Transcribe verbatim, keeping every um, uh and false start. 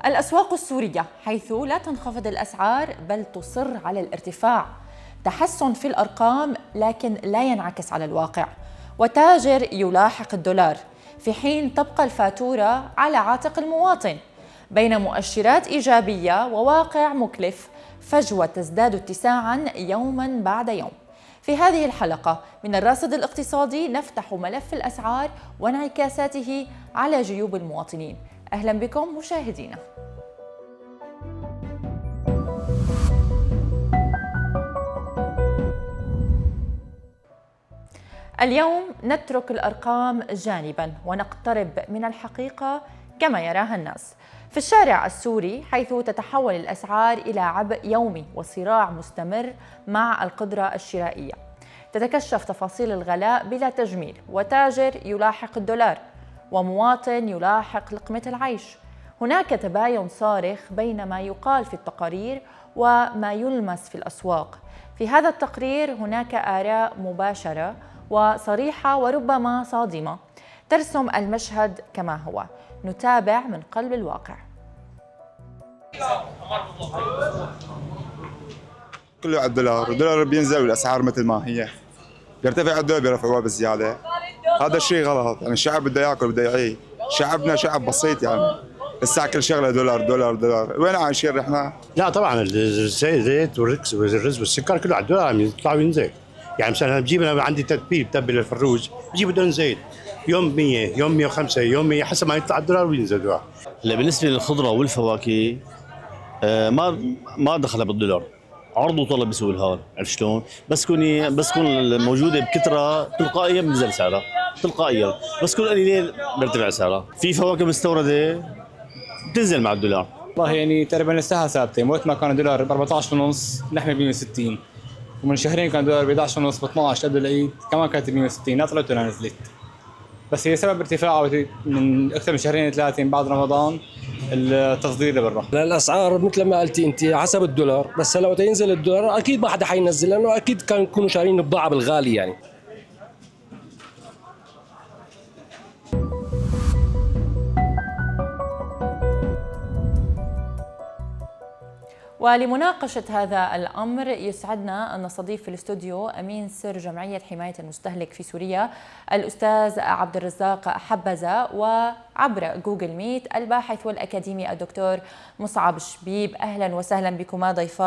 الأسواق السورية حيث لا تنخفض الأسعار بل تصر على الارتفاع، تحسن في الأرقام لكن لا ينعكس على الواقع، وتاجر يلاحق الدولار في حين تبقى الفاتورة على عاتق المواطن. بين مؤشرات إيجابية وواقع مكلف، فجوة تزداد اتساعاً يوماً بعد يوم. في هذه الحلقة من الراصد الاقتصادي نفتح ملف الأسعار وانعكاساته على جيوب المواطنين. أهلاً بكم مشاهدينا. اليوم نترك الأرقام جانباً ونقترب من الحقيقة كما يراها الناس. في الشارع السوري حيث تتحول الأسعار إلى عبء يومي وصراع مستمر مع القدرة الشرائية، تتكشف تفاصيل الغلاء بلا تجميل، وتاجر يلاحق الدولار ومواطن يلاحق لقمة العيش. هناك تباين صارخ بين ما يقال في التقارير وما يلمس في الأسواق. في هذا التقرير هناك آراء مباشرة وصريحة وربما صادمة ترسم المشهد كما هو. نتابع من قلب الواقع. كله على الدولار، الدولار بينزل والاسعار مثل ما هي، بيرتفع الدولار بيرفعوها بزياده. هذا الشيء غلط، يعني الشعب بده ياكل بده يعيش، شعبنا شعب بسيط يعني الساعة كل شغله دولار دولار دولار، وين عايشين احنا؟ لا طبعا الزيت والرز والرز والسكر كله على الدولار عم يطلع وينزل. يعني مثلا بجيب انا عندي تتبيل بتبل الفروج بجيب بدون زيت يوم مية يوم مية وخمسة يوم مية حسب ما يطلع الدولار وينزل الدولار. هلا بالنسبه للخضره والفواكه آه ما ما دخلها بالدولار، عرض وطلب بيسوي الهار، عرفت شلون؟ بس كوني بس كون موجوده بكثره تلقائيا بنزل سعرها تلقائيا، بس كون قليلين بيرتفع سعرها. في فواكه مستورده بتنزل مع الدولار. والله يعني تقريبا لساها ثابته، وقت ما كان الدولار ب أربعة عشر ونص نحن ب مية وستين، ومن شهرين كان الدولار ب أحد عشر ونص ب اثني عشر قبل العيد كمان كانت ب مية وستين، لا طلعت ولا نزلت. بس هي سبب ارتفاعها من اكثر من شهرين ثلاثه بعد رمضان التصدير لبرا. الاسعار مثل ما قلتي انت حسب الدولار، بس هلا وقت ينزل الدولار اكيد ما حدا حينزل، لانه اكيد كانوا يكونوا شارين بضاعه بالغالي يعني. ولمناقشة هذا الأمر يسعدنا أن نستضيف في الاستوديو أمين سر جمعية حماية المستهلك في سوريا الأستاذ عبد الرزاق حبزة، وعبر جوجل ميت الباحث والأكاديمي الدكتور مصعب شبيب. أهلا وسهلا بكما ضيفا